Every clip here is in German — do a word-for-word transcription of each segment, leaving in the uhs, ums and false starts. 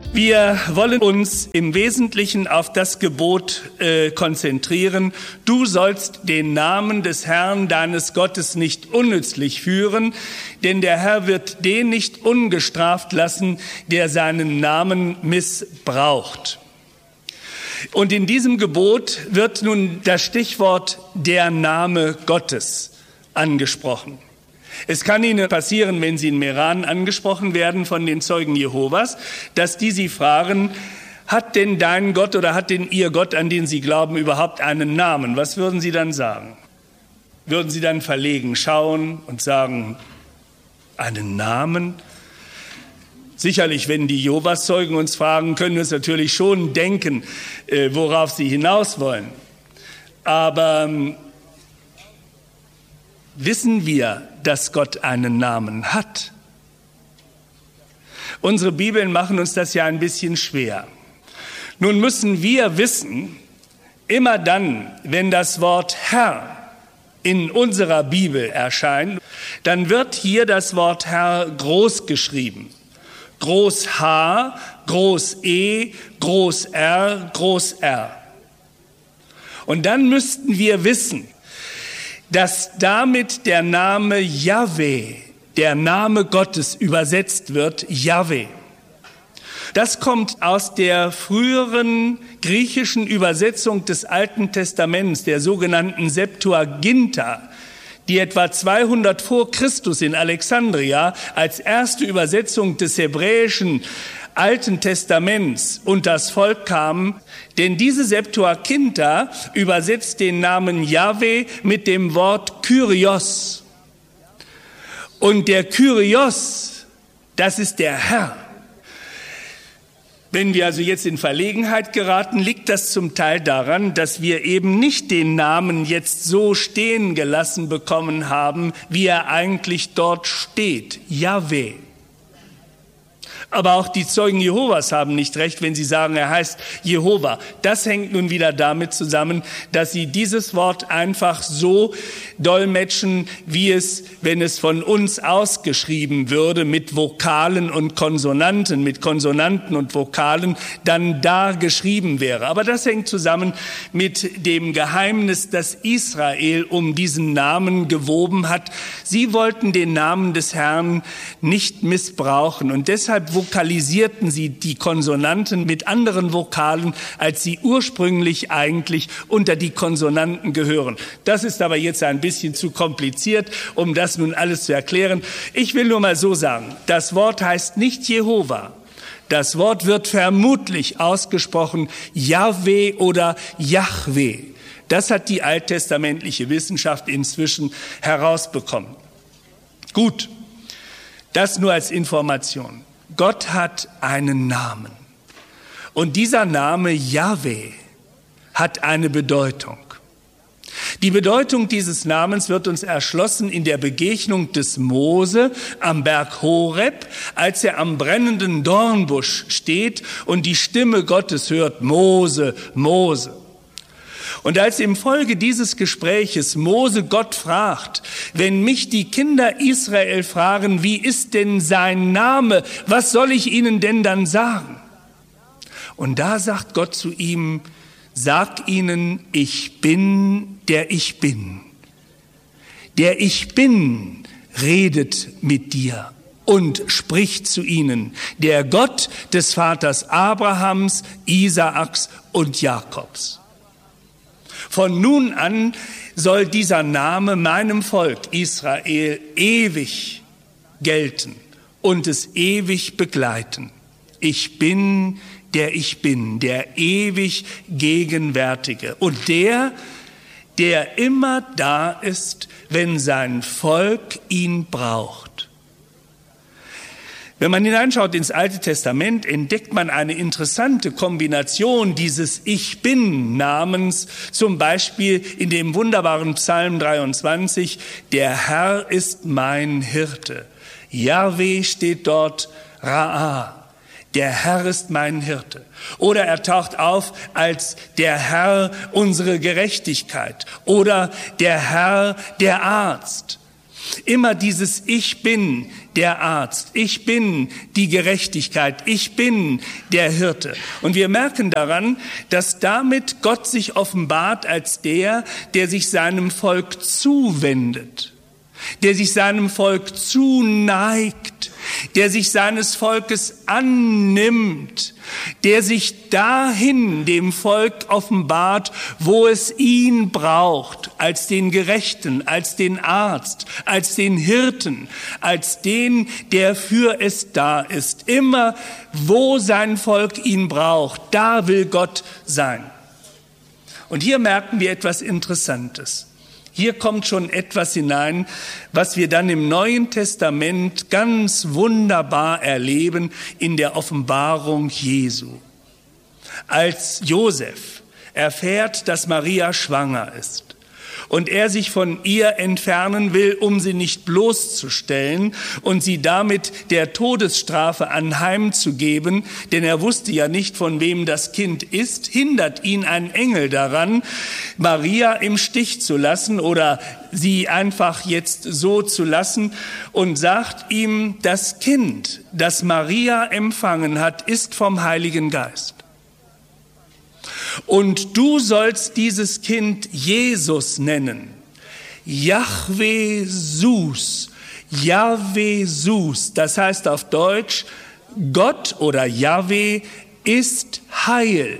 Wir wollen uns im Wesentlichen auf das Gebot äh, konzentrieren. Du sollst den Namen des Herrn, deines Gottes, nicht unnützlich führen, denn der Herr wird den nicht ungestraft lassen, der seinen Namen missbraucht. Und in diesem Gebot wird nun das Stichwort der Name Gottes angesprochen. Es kann Ihnen passieren, wenn Sie in Meran angesprochen werden von den Zeugen Jehovas, dass die Sie fragen, hat denn dein Gott oder hat denn Ihr Gott, an den Sie glauben, überhaupt einen Namen? Was würden Sie dann sagen? Würden Sie dann verlegen schauen und sagen, einen Namen? Sicherlich, wenn die Jehovas-Zeugen uns fragen, können wir uns natürlich schon denken, worauf sie hinaus wollen. Aber wissen wir, dass Gott einen Namen hat? Unsere Bibeln machen uns das ja ein bisschen schwer. Nun müssen wir wissen, immer dann, wenn das Wort Herr in unserer Bibel erscheint, dann wird hier das Wort Herr groß geschrieben. Groß H, Groß E, Groß R, Groß R. Und dann müssten wir wissen, dass damit der Name Jahwe, der Name Gottes, übersetzt wird, Jahwe. Das kommt aus der früheren griechischen Übersetzung des Alten Testaments, der sogenannten Septuaginta, die etwa zweihundert vor Christus in Alexandria als erste Übersetzung des hebräischen Alten Testaments unter das Volk kam, denn diese Septuaginta übersetzt den Namen Jahwe mit dem Wort Kyrios. Und der Kyrios, das ist der Herr. Wenn wir also jetzt in Verlegenheit geraten, liegt das zum Teil daran, dass wir eben nicht den Namen jetzt so stehen gelassen bekommen haben, wie er eigentlich dort steht, Jahwe. Aber auch die Zeugen Jehovas haben nicht recht, wenn sie sagen, er heißt Jehova. Das hängt nun wieder damit zusammen, dass sie dieses Wort einfach so dolmetschen, wie es, wenn es von uns ausgeschrieben würde, mit Vokalen und Konsonanten, mit Konsonanten und Vokalen, dann da geschrieben wäre. Aber das hängt zusammen mit dem Geheimnis, das Israel um diesen Namen gewoben hat. Sie wollten den Namen des Herrn nicht missbrauchen und deshalb vokalisierten sie die Konsonanten mit anderen Vokalen, als sie ursprünglich eigentlich unter die Konsonanten gehören. Das ist aber jetzt ein bisschen zu kompliziert, um das nun alles zu erklären. Ich will nur mal so sagen, das Wort heißt nicht Jehova. Das Wort wird vermutlich ausgesprochen Jahwe oder Jahwe. Das hat die alttestamentliche Wissenschaft inzwischen herausbekommen. Gut, das nur als Information. Gott hat einen Namen und dieser Name Jahwe hat eine Bedeutung. Die Bedeutung dieses Namens wird uns erschlossen in der Begegnung des Mose am Berg Horeb, als er am brennenden Dornbusch steht und die Stimme Gottes hört, Mose, Mose. Und als im Folge dieses Gespräches Mose Gott fragt, wenn mich die Kinder Israel fragen, wie ist denn sein Name, was soll ich ihnen denn dann sagen? Und da sagt Gott zu ihm, sag ihnen, ich bin, der ich bin. Der ich bin redet mit dir und spricht zu ihnen, der Gott des Vaters Abrahams, Isaaks und Jakobs. Von nun an soll dieser Name meinem Volk Israel ewig gelten und es ewig begleiten. Ich bin, der ich bin, der ewig Gegenwärtige und der, der immer da ist, wenn sein Volk ihn braucht. Wenn man hineinschaut ins Alte Testament, entdeckt man eine interessante Kombination dieses Ich Bin-Namens, zum Beispiel in dem wunderbaren Psalm dreiundzwanzig, der Herr ist mein Hirte. Jahwe steht dort, Ra'a, der Herr ist mein Hirte. Oder er taucht auf als der Herr unsere Gerechtigkeit oder der Herr der Arzt. Immer dieses Ich bin der Arzt, ich bin die Gerechtigkeit, ich bin der Hirte. Und wir merken daran, dass damit Gott sich offenbart als der, der sich seinem Volk zuwendet, der sich seinem Volk zuneigt, der sich seines Volkes annimmt, der sich dahin dem Volk offenbart, wo es ihn braucht, als den Gerechten, als den Arzt, als den Hirten, als den, der für es da ist. Immer, wo sein Volk ihn braucht, da will Gott sein. Und hier merken wir etwas Interessantes. Hier kommt schon etwas hinein, was wir dann im Neuen Testament ganz wunderbar erleben in der Offenbarung Jesu. Als Josef erfährt, dass Maria schwanger ist und er sich von ihr entfernen will, um sie nicht bloßzustellen und sie damit der Todesstrafe anheimzugeben, denn er wusste ja nicht, von wem das Kind ist, hindert ihn ein Engel daran, Maria im Stich zu lassen oder sie einfach jetzt so zu lassen und sagt ihm, das Kind, das Maria empfangen hat, ist vom Heiligen Geist. Und du sollst dieses Kind Jesus nennen. Jahwe Sus. Jahwe Sus. Das heißt auf Deutsch, Gott oder Jahwe ist Heil.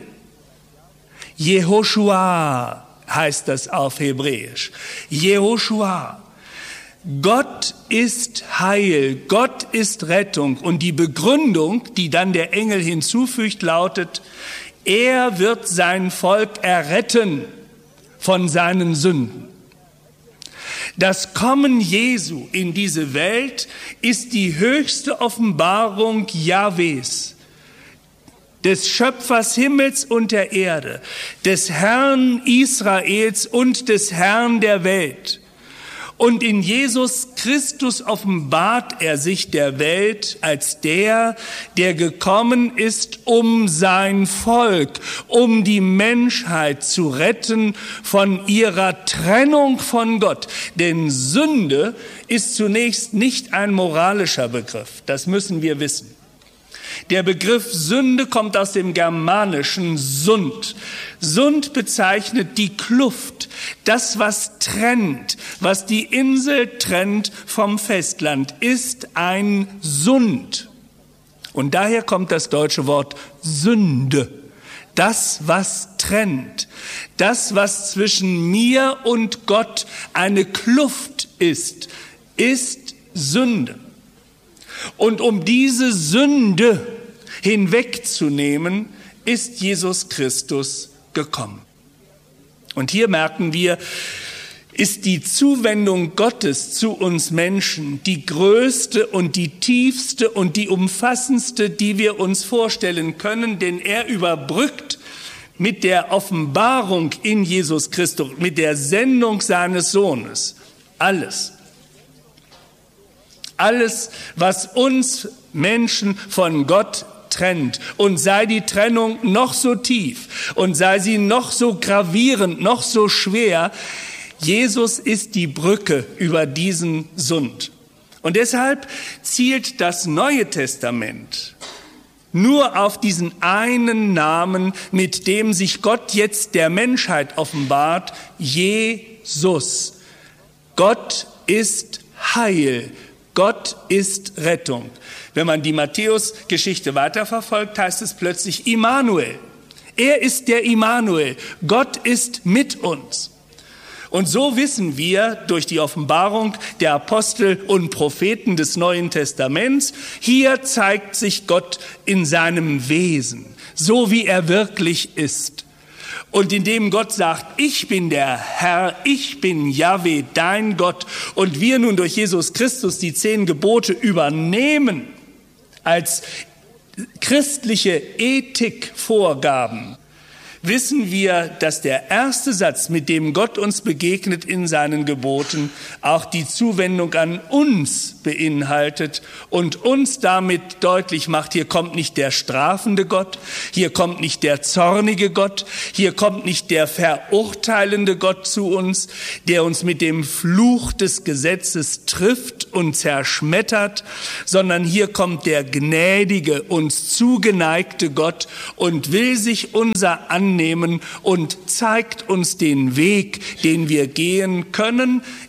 Jehoshua heißt das auf Hebräisch. Jehoshua. Gott ist Heil, Gott ist Rettung. Und die Begründung, die dann der Engel hinzufügt, lautet, er wird sein Volk erretten von seinen Sünden. Das Kommen Jesu in diese Welt ist die höchste Offenbarung Jahwes, des Schöpfers Himmels und der Erde, des Herrn Israels und des Herrn der Welt. Und in Jesus Christus offenbart er sich der Welt als der, der gekommen ist, um sein Volk, um die Menschheit zu retten von ihrer Trennung von Gott. Denn Sünde ist zunächst nicht ein moralischer Begriff, das müssen wir wissen. Der Begriff Sünde kommt aus dem germanischen Sund. Sund bezeichnet die Kluft, das, was trennt, was die Insel trennt vom Festland, ist ein Sund. Und daher kommt das deutsche Wort Sünde. Das, was trennt, das, was zwischen mir und Gott eine Kluft ist, ist Sünde. Und um diese Sünde hinwegzunehmen, ist Jesus Christus gekommen. Und hier merken wir, ist die Zuwendung Gottes zu uns Menschen die größte und die tiefste und die umfassendste, die wir uns vorstellen können, denn er überbrückt mit der Offenbarung in Jesus Christus, mit der Sendung seines Sohnes, alles. Alles, was uns Menschen von Gott trennt, und sei die Trennung noch so tief und sei sie noch so gravierend, noch so schwer, Jesus ist die Brücke über diesen Sund. Und deshalb zielt das Neue Testament nur auf diesen einen Namen, mit dem sich Gott jetzt der Menschheit offenbart, Jesus. Gott ist Heil. Gott ist Rettung. Wenn man die Matthäus-Geschichte weiterverfolgt, heißt es plötzlich Immanuel. Er ist der Immanuel. Gott ist mit uns. Und so wissen wir durch die Offenbarung der Apostel und Propheten des Neuen Testaments, hier zeigt sich Gott in seinem Wesen, so wie er wirklich ist. Und indem Gott sagt, ich bin der Herr, ich bin Jahwe, dein Gott, und wir nun durch Jesus Christus die zehn Gebote übernehmen als christliche Ethikvorgaben, wissen wir, dass der erste Satz, mit dem Gott uns begegnet in seinen Geboten, auch die Zuwendung an uns beinhaltet und uns damit deutlich macht, hier kommt nicht der strafende Gott, hier kommt nicht der zornige Gott, hier kommt nicht der verurteilende Gott zu uns, der uns mit dem Fluch des Gesetzes trifft und zerschmettert, sondern hier kommt der gnädige, uns zugeneigte Gott und will sich unser annehmen und zeigt uns den Weg, den wir gehen können,